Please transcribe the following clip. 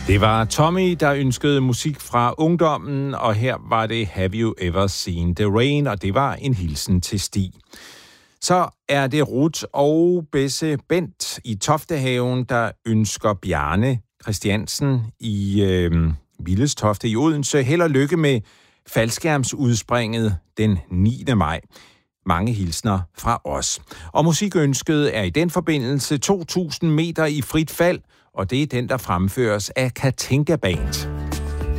Det var Tommy, der ønskede musik fra ungdommen, og her var det Have You Ever Seen the Rain, og det var en hilsen til Stig. Så er det Ruth og Besse Bent i Toftehaven, der ønsker Bjarne Christiansen i Vildestofte i Odense held og lykke med faldskærmsudspringet den 9. maj. Mange hilsner fra os. Og musikønsket er i den forbindelse 2000 meter i frit fald, og det er den, der fremføres af Katinka Band.